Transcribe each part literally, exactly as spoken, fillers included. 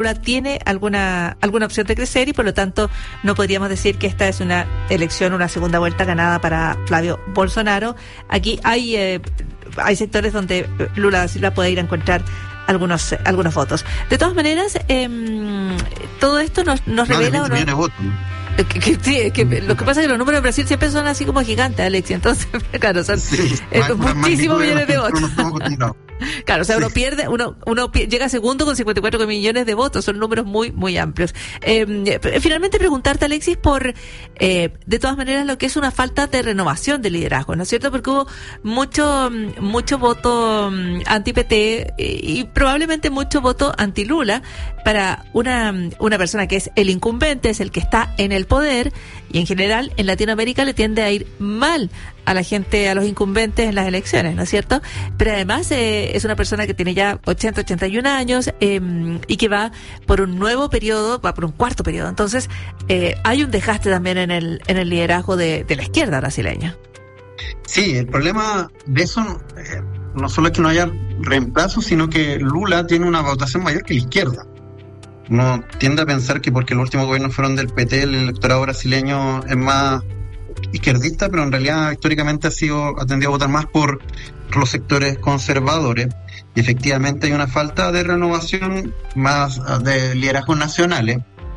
Lula tiene alguna alguna opción de crecer y por lo tanto no podríamos decir que esta es una elección, una segunda vuelta ganada para Flavio Bolsonaro. Aquí hay eh, hay sectores donde Lula da Silva puede ir a encontrar algunos algunos votos. De todas maneras, eh, todo esto nos, nos revela... Más de veinte millones de votos. Que, que, sí, que lo que pasa es que los números de Brasil siempre son así como gigantes, Alexis. Entonces, claro, son sí, eh, más, muchísimos más millones de votos. Claro, o sea, sí. uno pierde, uno uno pi- llega segundo con cincuenta y cuatro millones de votos. Son números muy muy amplios. Eh, finalmente, preguntarte, Alexis, por eh, de todas maneras lo que es una falta de renovación de liderazgo, ¿no es cierto? Porque hubo mucho mucho voto anti-P T y probablemente mucho voto anti-Lula para una una persona que es el incumbente, es el que está en el poder, y en general en Latinoamérica le tiende a ir mal a la gente, a los incumbentes en las elecciones, ¿no es cierto? Pero además eh, es una persona que tiene ya ochenta, ochenta y un años eh, y que va por un nuevo periodo, va por un cuarto periodo. Entonces eh, hay un desgaste también en el en el liderazgo de, de la izquierda brasileña. Sí, el problema de eso eh, no solo es que no haya reemplazo, sino que Lula tiene una votación mayor que la izquierda. Uno tiende a pensar que porque los últimos gobiernos fueron del P T, el electorado brasileño es más izquierdista, pero en realidad históricamente ha sido ha tendido a votar más por los sectores conservadores, y efectivamente hay una falta de renovación, más de liderazgos nacionales.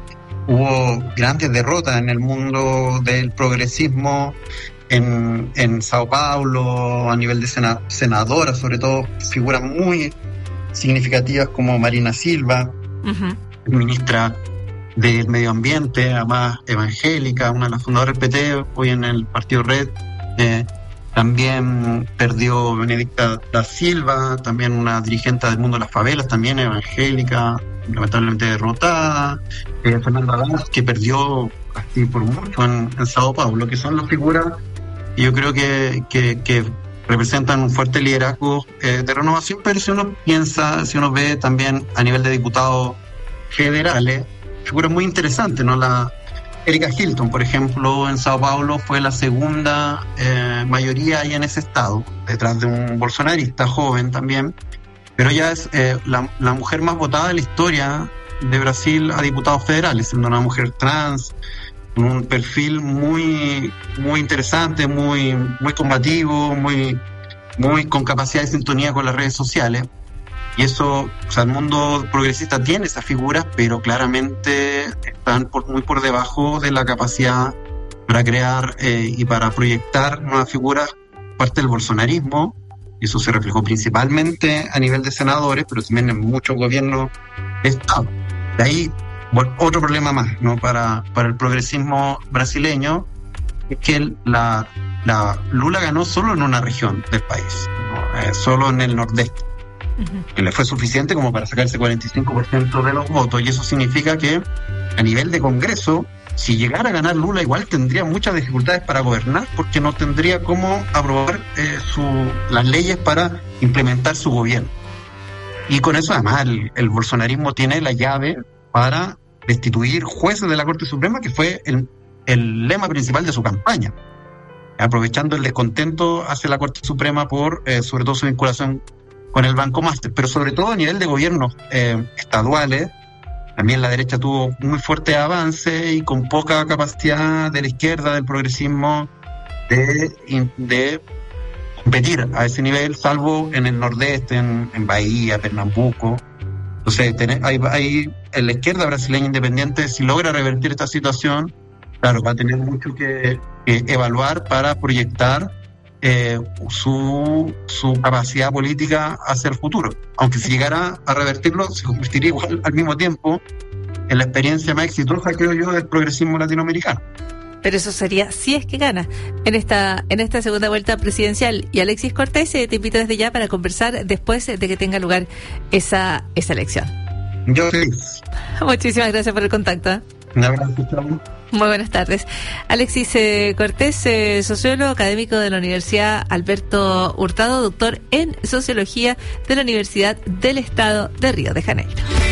Hubo grandes derrotas en el mundo del progresismo, en, en Sao Paulo, a nivel de sena, senadoras, sobre todo figuras muy significativas como Marina Silva, uh-huh. ministra del Medio Ambiente, además evangélica, una de las fundadoras del P T, hoy en el Partido Red. Eh, también perdió Benedicta da Silva, también una dirigente del mundo de las favelas, también evangélica, lamentablemente derrotada. Eh, Fernanda Haddad, que perdió así por mucho en, en Sao Paulo, que son las figuras que yo creo que, que, que representan un fuerte liderazgo eh, de renovación. Pero si uno piensa, si uno ve también a nivel de diputados federales, figuras muy interesantes, ¿no? La Erika Hilton, por ejemplo, en Sao Paulo fue la segunda eh, mayoría ahí en ese estado, detrás de un bolsonarista joven también, pero ella es eh, la, la mujer más votada de la historia de Brasil a diputados federales, siendo una mujer trans, con un perfil muy muy interesante, muy muy combativo, muy muy con capacidad de sintonía con las redes sociales. Y eso, o sea, el mundo progresista tiene esas figuras, pero claramente están por, muy por debajo de la capacidad para crear eh, y para proyectar nuevas figuras, parte del bolsonarismo. Y eso se reflejó principalmente a nivel de senadores, pero también en muchos gobiernos de Estado. De ahí, bueno, otro problema más, ¿no? Para, para el progresismo brasileño, es que el, la, la Lula ganó solo en una región del país, ¿no? eh, solo en el nordeste. Uh-huh. Que le fue suficiente como para sacarse cuarenta y cinco por ciento de los votos, y eso significa que a nivel de Congreso, si llegara a ganar Lula, igual tendría muchas dificultades para gobernar, porque no tendría cómo aprobar eh, su, las leyes para implementar su gobierno. Y con eso además el, el bolsonarismo tiene la llave para destituir jueces de la Corte Suprema, que fue el, el lema principal de su campaña, aprovechando el descontento hacia la Corte Suprema por eh, sobre todo su vinculación con el Banco Master, pero sobre todo a nivel de gobiernos eh, estaduales. También la derecha tuvo muy fuerte avance y con poca capacidad de la izquierda, del progresismo, de, de competir a ese nivel, salvo en el nordeste, en, en Bahía, Pernambuco. Entonces, tener, hay, hay, en la izquierda brasileña independiente, si logra revertir esta situación, claro, va a tener mucho que, que evaluar para proyectar Eh, su, su capacidad política hacia el futuro. Aunque si llegara a revertirlo, se convertiría igual al mismo tiempo en la experiencia más exitosa, creo yo, del progresismo latinoamericano. Pero eso sería si es que gana en esta en esta segunda vuelta presidencial. Y Alexis Cortés, eh, te invito desde ya para conversar después de que tenga lugar esa, esa elección. Yo feliz. Muchísimas gracias por el contacto. ¿eh? Un abrazo, chao. Muy buenas tardes. Alexis eh, Cortés, eh, sociólogo académico de la Universidad Alberto Hurtado, doctor en Sociología de la Universidad del Estado de Río de Janeiro.